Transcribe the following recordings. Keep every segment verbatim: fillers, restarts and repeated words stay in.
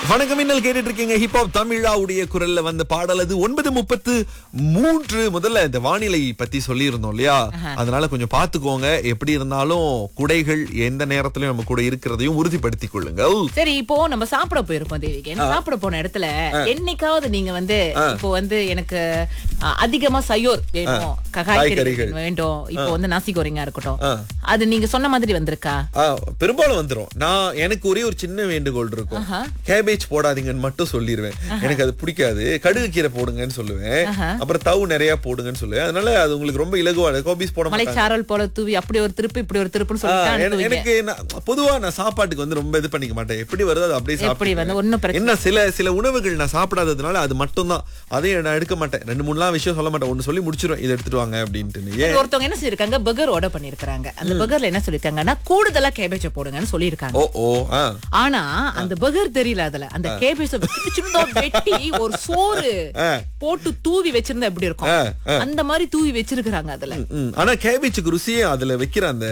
வணக்கம், இன்னல் கேட்டுட்டு இருக்கீங்க. ஹிப்ஹாப் தமிழாவுடைய குரல்ல வந்த பாடல் அது. ஒன்பது முப்பத்து மூன்று. முதல்ல இந்த வானிலை பத்தி சொல்லி இருந்தோம் இல்லையா, அதனால கொஞ்சம் பாத்துக்கோங்க. எப்படி இருந்தாலும் குடைகள் எந்த நேரத்திலயும் நம்ம கூட இருக்கிறதையும் உறுதிப்படுத்திக் கொள்ளுங்கள். சரி, இப்போ நம்ம சாப்பிட போயிருப்போம் தேவிகன். சாப்பிட போன இடத்துல என்னைக்காவது நீங்க வந்து இப்போ வந்து எனக்கு அஹ், அதிகமா சயோர் வேணும், காய்கறிகள் வேண்டும், இப்போ வந்து நாசி கோரிங்கா இருக்கட்டும், அது நீங்க சொன்ன மாதிரி வந்திருக்கா? ஆ, பெரும்பாலும் வந்துரும். நான் எனக்கு ஒரே ஒரு சின்ன வேண்டுகோள் இருக்கும். கேபேஜ் போடாதீங்கன்னு மட்டும் சொல்லிடுவேன். எனக்கு அது பிடிக்காது. கடுகு கீரை போடுங்கன்னு சொல்லுவேன். அப்புறம் தவு நிறைய போடுங்கன்னு சொல்லுவேன். அதனால அது உங்களுக்கு ரொம்ப இலகுவா. கோபிஸ் போட மாட்டாங்க. மலைச்சாரல் போல தூவி அப்படி ஒரு திருப்பு இப்படி ஒரு திருப்புன்னு சொல்லிட்டு எனக்கு நான் பொதுவா நான் சாப்பாட்டுக்கு வந்து ரொம்ப இது பண்ணிக்க மாட்டேன். எப்படி வருதோ அது அப்படியே சாப்பிடுவேன். என்ன சில சில உணவுகள் நான் சாப்பிடாததுனால அது மட்டும் தான், அதையும் நான் எடுக்க மாட்டேன். ரெண்டு மூணுலாம் விஷயம் சொல்ல மாட்டேன். ஒன்னு சொல்லி முடிச்சிருவேன், இதை எடுத்துட்டு வாங்க அப்படின்ட்டு. ஒருத்தவங்க என்ன சொல்லிருக்காங்க, பர்கர் ஆர்டர் பண்ணிருக்காங்க. அந்த பர்கர்ல என்ன சொல்லிருக்காங்கன்னா கூடுதலா கேபேஜ் போடுங்கன்னு சொல்லிருக்காங்க. ஓ ஓ ஆனா அந்த பர்கர் தெரியல. அதுல அந்த கேபேஜ் சின்னதா வெட்டி ஒரு சோறு போட்டு தூவி வச்சிருந்தா எப்படி இருக்கும், அந்த மாதிரி தூவி வச்சிருக்காங்க அதுல. ஆனா கேபேஜுக்கு ருசியே அதுல வைக்கிற அந்த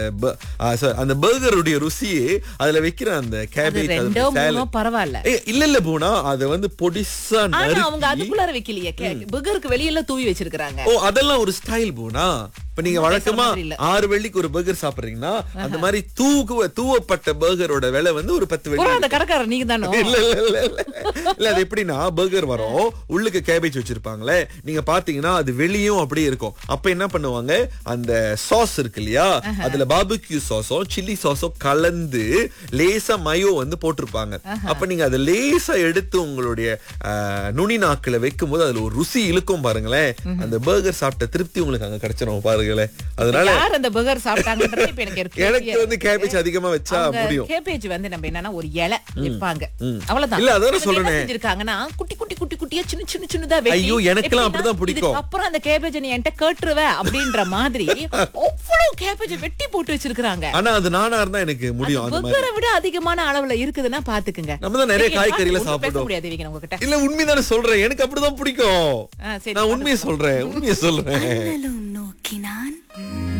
அந்த பர்கருடைய ருசியே அதுல வைக்கிற அந்த கேபேஜ் பரவாயில்ல. இல்ல இல்ல போனா அத வந்து பொடிசா அவங்க அதுக்குள்ளார வைக்கலையே, பர்கருக்கு வெளியில தூவி வச்சிருக்காங்க. ஓ, அதெல்லாம் ஒரு ஸ்டைல் போனா. இப்ப நீங்க வழக்கமா ஆறு வெள்ளிக்கு ஒரு பர்கர் சாப்பிடுறீங்கன்னா அந்த மாதிரி தூக்குவ தூவப்பட்ட பர்கரோட விலை வந்து ஒரு பத்து வெள்ளி. அந்த கடைக்காரர் நீங்க தானே? இல்ல இல்ல இல்ல இல்ல அது எப்படின்னா பர்கர் வரும், உள்ளுக்கு கேபேஜ் வச்சிருப்பாங்களே, நீங்க பாத்தீங்கன்னா அது வெளியும் அப்படியே இருக்கும். அப்ப என்ன பண்ணுவாங்க, அந்த சாஸ் இருக்கு இல்லையா, அதுல பார்பிக்யூ சாஸும் சில்லி சாஸும் கலந்து லேசா மயோ வந்து போட்டிருப்பாங்க. அப்ப நீங்க அதை லேசா எடுத்து உங்களுடைய நுனி நாக்குல வைக்கும் போது அதுல ஒரு ருசி இழுக்கும் பாருங்களேன். அந்த பர்கர் சாப்பிட்ட திருப்தி உங்களுக்கு அங்க கிடைச்சிடும் பாருங்களேன். அதனால யார் அந்த பர்கர் சாப்பிட்டாங்கன்றது இப்ப எனக்கு இருக்கு. எனக்கு வந்து கேபேஜ் அதிகமா வச்சா முடியும். கேபேஜ் வந்து நம்ம என்னன்னா ஒரு இலை வைப்பாங்க, அவ்வளவுதான். இல்ல அதான் சொல்றேன், செஞ்சிருக்காங்கன்னா குட்டி குட்டி குட்டி குட்டியா சின்ன சின்ன சின்னதா வெட்டி. ஐயோ, எனக்கெல்லாம் அப்படிதான் பிடிக்கும். அப்புறம் அந்த கேபேஜ் நீ என்கிட்ட கேட்டுருவ அப்படின்ற மாதிரி அவ்வளவு கேபேஜ் வெட்டி போட்டு வச்சிருக்காங்க. ஆனா அது நானா இருந்தா எனக்கு முடியும். அந்த பர்கரை விட அதிகமான அளவுல இருக்குதுன்னா பாத்துக்குங்க. நம்ம தான் நிறைய காய்கறிகளை சாப்பிடுறோம். முடியாது வீங்க உங்ககிட்ட. இல்ல உண்மைதானே சொல்றேன், எனக்கு அப்படிதான் பிடிக்கும். நான் உண்மையை சொல்றேன், உண்மையை சொல்றேன். நோக்கினான்